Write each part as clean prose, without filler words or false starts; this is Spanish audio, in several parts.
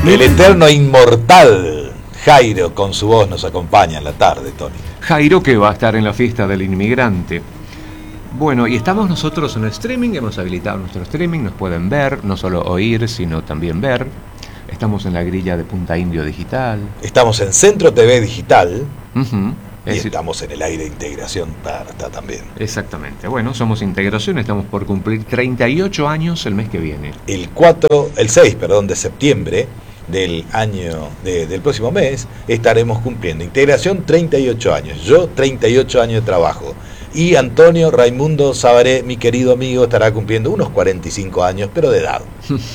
El eterno inmortal Jairo con su voz nos acompaña en la tarde, Tony. Jairo, que va a estar en la fiesta del inmigrante. Bueno, y estamos nosotros en el streaming, hemos habilitado nuestro streaming, nos pueden ver, no solo oír, sino también ver. Estamos en la grilla de Punta Indio Digital. Estamos en Centro TV Digital. Uh-huh. Y estamos en el aire de Integración Tarta también. Exactamente. Bueno, somos Integración, estamos por cumplir 38 años el mes que viene. El 6 de septiembre del próximo mes estaremos cumpliendo Integración 38 años. Yo 38 años de trabajo. Y Antonio Raimundo Sabaré, mi querido amigo, estará cumpliendo unos 45 años, pero de edad.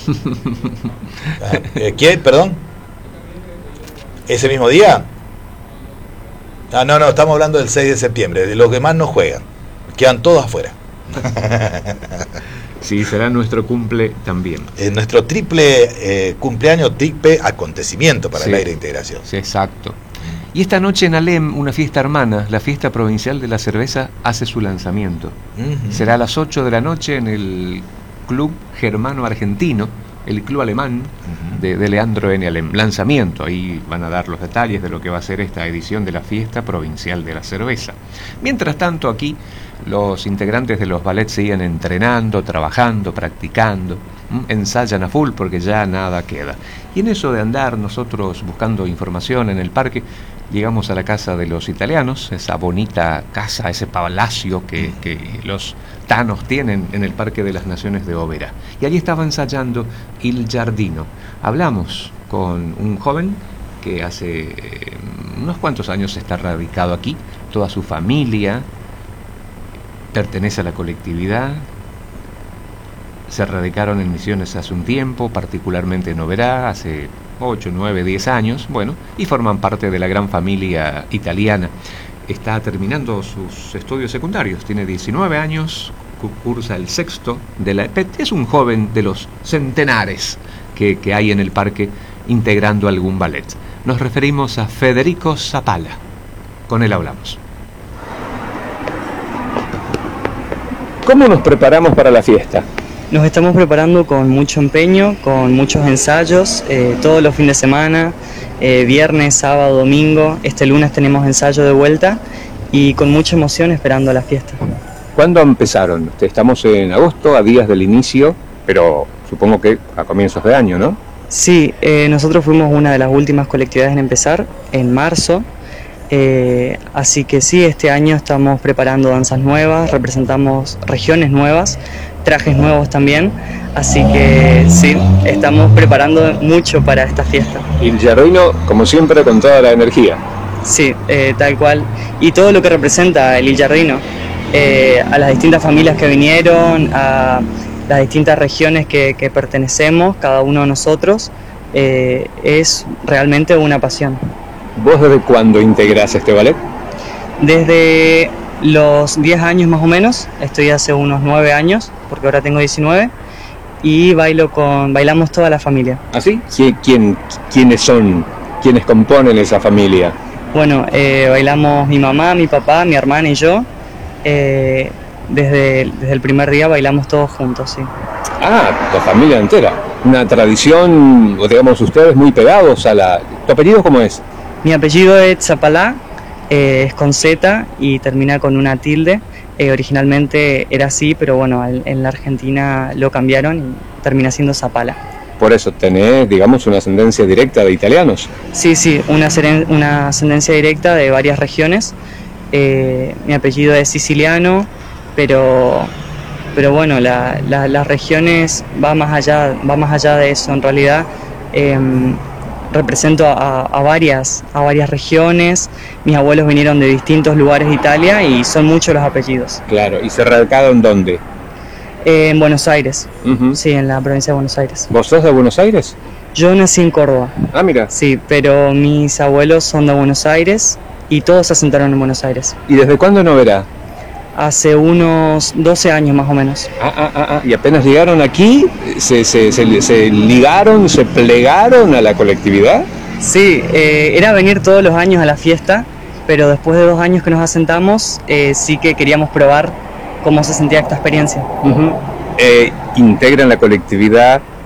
¿Quién? ¿Perdón? ¿Ese mismo día? No, estamos hablando del 6 de septiembre, de los que más no juegan. Quedan todos afuera. Sí, será nuestro cumple también. Nuestro triple cumpleaños, triple acontecimiento para el aire de Integración. Sí, exacto. Y esta noche en Alem, una fiesta hermana, la fiesta provincial de la cerveza, hace su lanzamiento. Uh-huh. Será a las 8 de la noche en el Club Germano Argentino, el club alemán de Leandro N. Alem. Lanzamiento, ahí van a dar los detalles de lo que va a ser esta edición de la fiesta provincial de la cerveza. Mientras tanto, aquí los integrantes de los ballets siguen entrenando, trabajando, practicando, ensayan a full porque ya nada queda. Y en eso de andar nosotros buscando información en el parque, llegamos a la casa de los italianos, esa bonita casa, ese palacio que los tanos tienen en el Parque de las Naciones de Oberá. Y allí estaba ensayando Il Giardino. Hablamos con un joven que hace unos cuantos años está radicado aquí, toda su familia pertenece a la colectividad, se radicaron en Misiones hace un tiempo, particularmente en Oberá, hace 8, 9, 10 años, bueno, y forman parte de la gran familia italiana. Está terminando sus estudios secundarios, tiene 19 años, cursa el sexto de la EPET, es un joven de los centenares que hay en el parque integrando algún ballet. Nos referimos a Federico Zapala, con él hablamos. ¿Cómo nos preparamos para la fiesta? Nos estamos preparando con mucho empeño, con muchos ensayos, todos los fines de semana, viernes, sábado, domingo. Este lunes tenemos ensayo de vuelta y con mucha emoción esperando la fiesta. ¿Cuándo empezaron? Estamos en agosto, a días del inicio, pero supongo que a comienzos de año, ¿no? Sí, nosotros fuimos una de las últimas colectividades en empezar, en marzo. Así que sí, este año estamos preparando danzas nuevas, representamos regiones nuevas, trajes nuevos también, así que sí, estamos preparando mucho para esta fiesta. Y el Giardino, como siempre, con toda la energía. Sí, tal cual, y todo lo que representa el Il Giardino, a las distintas familias que vinieron, a las distintas regiones que pertenecemos, cada uno de nosotros, es realmente una pasión. ¿Vos desde cuándo integrás este ballet? Desde los 10 años más o menos, estoy hace unos 9 años, porque ahora tengo 19, y bailamos toda la familia. ¿Ah, sí? ¿Quiénes son? ¿Quiénes componen esa familia? Bueno, bailamos mi mamá, mi papá, mi hermana y yo. Desde el primer día bailamos todos juntos, sí. Ah, tu familia entera. Una tradición, o digamos ustedes muy pegados a la... ¿Tu apellido cómo es? Mi apellido es Zapala, es con Z y termina con una tilde. Originalmente era así, pero bueno, en la Argentina lo cambiaron y termina siendo Zapala. Por eso tenés, digamos, una ascendencia directa de italianos. Sí, una ascendencia directa de varias regiones. Mi apellido es siciliano, pero bueno, las regiones va más allá de eso. En realidad represento a varias regiones. Mis abuelos vinieron de distintos lugares de Italia y son muchos los apellidos. Claro, ¿y se radicaron dónde? En Buenos Aires, sí, en la provincia de Buenos Aires. ¿Vos sos de Buenos Aires? Yo nací en Córdoba. Ah, mira. Sí, pero mis abuelos son de Buenos Aires y todos se asentaron en Buenos Aires. ¿Y desde cuándo en Oberá? Hace unos 12 años más o menos. Y apenas llegaron aquí, se ligaron, se plegaron a la colectividad. Sí, era venir todos los años a la fiesta, pero después de 2 años que nos asentamos, sí que queríamos probar cómo se sentía esta experiencia. Integran la colectividad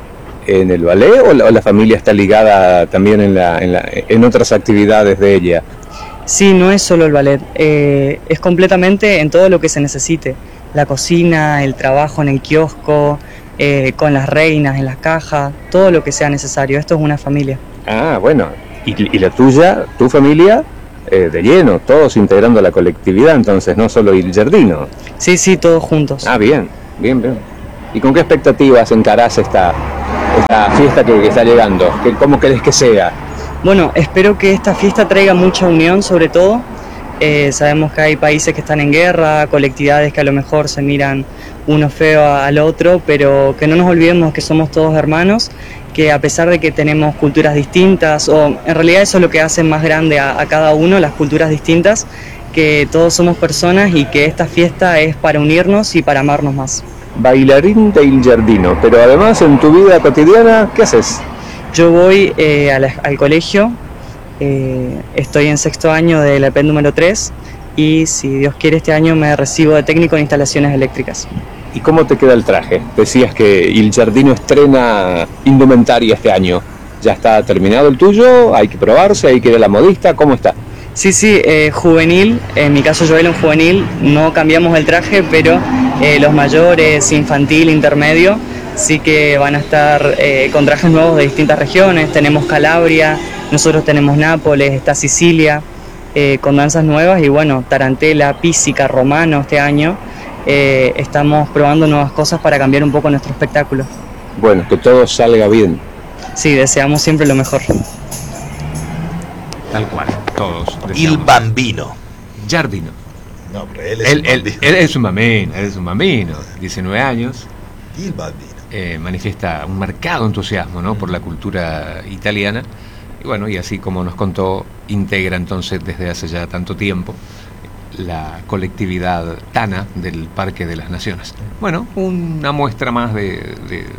en el ballet o la familia está ligada también en otras actividades de ella? Sí, no es solo el ballet, es completamente en todo lo que se necesite. La cocina, el trabajo en el kiosco, con las reinas, en las cajas, todo lo que sea necesario. Esto es una familia. Ah, bueno. Y la tuya, tu familia, de lleno, todos integrando la colectividad, entonces, no solo Il Giardino. Sí, todos juntos. Ah, bien. ¿Y con qué expectativas encarás esta fiesta que está llegando? ¿Cómo querés que sea? Bueno, espero que esta fiesta traiga mucha unión, sobre todo. Sabemos que hay países que están en guerra, colectividades que a lo mejor se miran uno feo al otro, pero que no nos olvidemos que somos todos hermanos, que a pesar de que tenemos culturas distintas, o en realidad eso es lo que hace más grande a cada uno, las culturas distintas, que todos somos personas y que esta fiesta es para unirnos y para amarnos más. Bailarín de Il Giardino, pero además en tu vida cotidiana, ¿qué haces? Yo voy al colegio, estoy en 6º año de la EPEN número 3 y si Dios quiere este año me recibo de técnico en instalaciones eléctricas. ¿Y cómo te queda el traje? Decías que Il Giardino estrena indumentaria este año. ¿Ya está terminado el tuyo? ¿Hay que probarse? ¿Hay que ir a la modista? ¿Cómo está? Sí, juvenil, en mi caso yo bailo en juvenil, no cambiamos el traje, pero los mayores, infantil, intermedio, sí que van a estar con trajes nuevos de distintas regiones. Tenemos Calabria, nosotros tenemos Nápoles, está Sicilia, con danzas nuevas y bueno, tarantela, písica, romano este año. Estamos probando nuevas cosas para cambiar un poco nuestro espectáculo. Bueno, que todo salga bien. Sí, deseamos siempre lo mejor. Tal cual, todos deseamos. Il Bambino. Giardino. No, pero él es un bambino, 19 años. Il Bambino. Manifiesta un marcado entusiasmo, ¿no?, por la cultura italiana. Y bueno, y así como nos contó, integra entonces desde hace ya tanto tiempo la colectividad Tana del Parque de las Naciones. Bueno, una muestra más de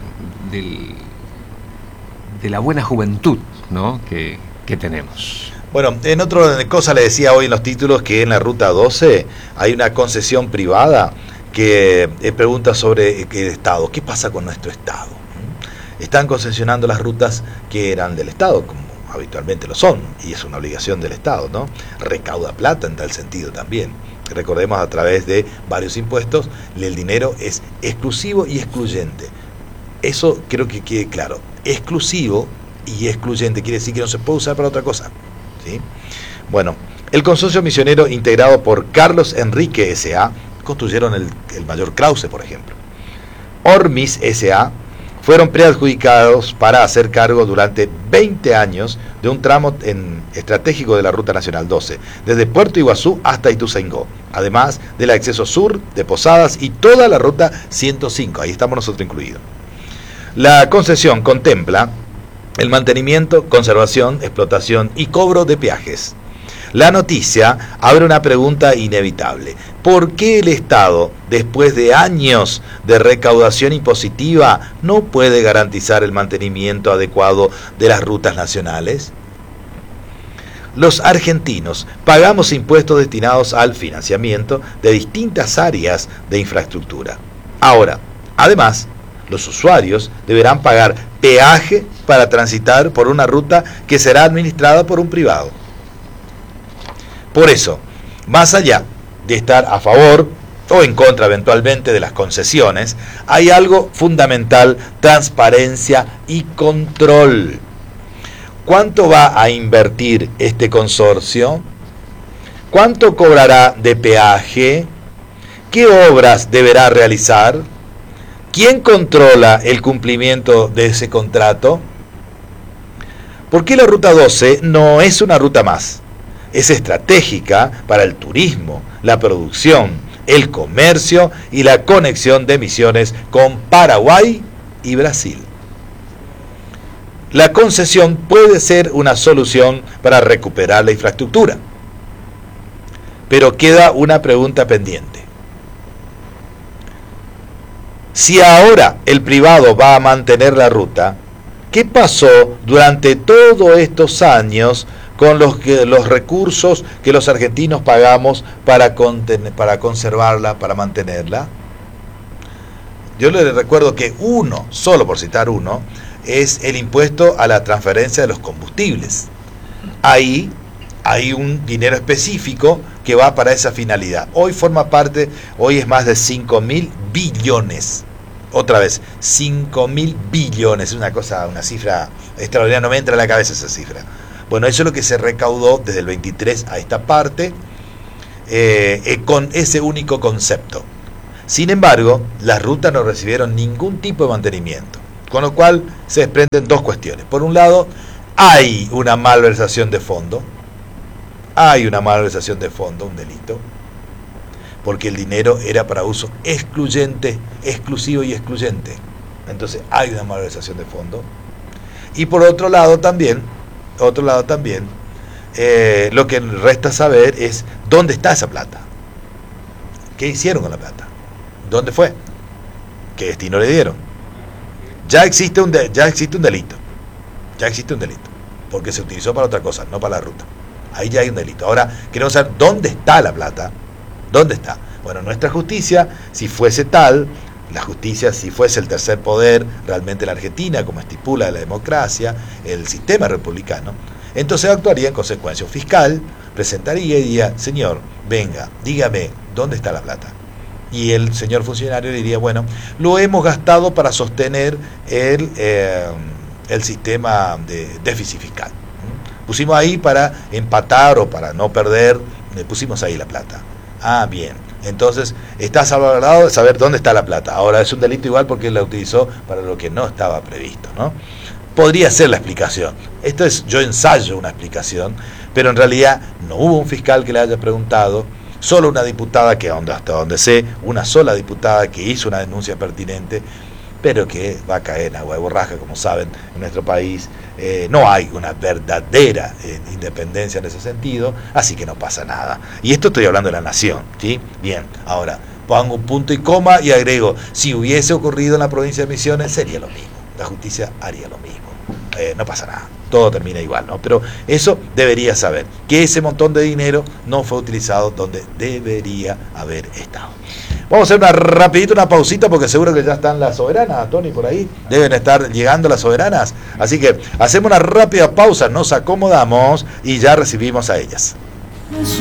la buena juventud, ¿no?, que tenemos. Bueno, en otra cosa le decía hoy en los títulos que en la Ruta 12 hay una concesión privada que pregunta sobre el Estado. ¿Qué pasa con nuestro Estado? Están concesionando las rutas que eran del Estado, como habitualmente lo son, y es una obligación del Estado, ¿no? Recauda plata en tal sentido también. Recordemos, a través de varios impuestos, el dinero es exclusivo y excluyente. Eso creo que quede claro. Exclusivo y excluyente quiere decir que no se puede usar para otra cosa, ¿sí? Bueno, el consorcio misionero integrado por Carlos Enrique S.A. construyeron el Mayor Krause, por ejemplo. Ormis S.A. fueron preadjudicados para hacer cargo durante 20 años de un tramo estratégico de la Ruta Nacional 12, desde Puerto Iguazú hasta Ituzaingó, además del acceso sur de Posadas y toda la Ruta 105, ahí estamos nosotros incluidos. La concesión contempla el mantenimiento, conservación, explotación y cobro de peajes. La noticia abre una pregunta inevitable. ¿Por qué el Estado, después de años de recaudación impositiva, no puede garantizar el mantenimiento adecuado de las rutas nacionales? Los argentinos pagamos impuestos destinados al financiamiento de distintas áreas de infraestructura. Ahora, además, los usuarios deberán pagar peaje para transitar por una ruta que será administrada por un privado. Por eso, más allá de estar a favor o en contra eventualmente de las concesiones, hay algo fundamental: transparencia y control. ¿Cuánto va a invertir este consorcio? ¿Cuánto cobrará de peaje? ¿Qué obras deberá realizar? ¿Quién controla el cumplimiento de ese contrato? ¿Por qué la Ruta 12 no es una ruta más? Es estratégica para el turismo, la producción, el comercio y la conexión de Misiones con Paraguay y Brasil. La concesión puede ser una solución para recuperar la infraestructura, pero queda una pregunta pendiente. Si ahora el privado va a mantener la ruta, ¿qué pasó durante todos estos años con los recursos que los argentinos pagamos para conservarla, para mantenerla? Yo les recuerdo que solo por citar uno, es el impuesto a la transferencia de los combustibles. Ahí hay un dinero específico que va para esa finalidad. Hoy forma parte, hoy es más de 5.000 billones. Otra vez, 5.000 billones, es una cosa, una cifra extraordinaria, no me entra a la cabeza esa cifra. Bueno, eso es lo que se recaudó desde el 23 a esta parte, con ese único concepto. Sin embargo, las rutas no recibieron ningún tipo de mantenimiento, con lo cual se desprenden dos cuestiones. Por un lado, hay una malversación de fondo, un delito, porque el dinero era para uso exclusivo y excluyente. Entonces hay una malversación de fondo. Y por otro lado también, lo que resta saber es dónde está esa plata. ¿Qué hicieron con la plata? ¿Dónde fue? ¿Qué destino le dieron? Ya existe un delito, porque se utilizó para otra cosa, no para la ruta. Ahí ya hay un delito. Ahora queremos saber dónde está la plata. ¿Dónde está? Bueno, nuestra justicia, si fuese tal, la justicia, si fuese el tercer poder realmente en la Argentina, como estipula la democracia, el sistema republicano, entonces actuaría en consecuencia. Un fiscal presentaría y diría: señor, venga, dígame, ¿dónde está la plata? Y el señor funcionario diría: bueno, lo hemos gastado para sostener el sistema de déficit fiscal. Pusimos ahí para empatar o para no perder, pusimos ahí la plata. Ah, bien. Entonces, está salvaguardado de saber dónde está la plata. Ahora es un delito igual porque la utilizó para lo que no estaba previsto, ¿no? Podría ser la explicación. Esto es, yo ensayo una explicación, pero en realidad no hubo un fiscal que le haya preguntado, solo una diputada que, hasta donde sé, una sola diputada que hizo una denuncia pertinente, pero que va a caer en agua de borraja, como saben, en nuestro país no hay una verdadera independencia en ese sentido, así que no pasa nada. Y esto estoy hablando de la nación, ¿sí? Bien, ahora pongo un punto y coma y agrego: si hubiese ocurrido en la provincia de Misiones, sería lo mismo, la justicia haría lo mismo, no pasa nada, todo termina igual, ¿no? Pero eso debería saber, que ese montón de dinero no fue utilizado donde debería haber estado. Vamos a hacer una pausita, porque seguro que ya están las soberanas, Tony, por ahí. Deben estar llegando las soberanas. Así que hacemos una rápida pausa, nos acomodamos y ya recibimos a ellas.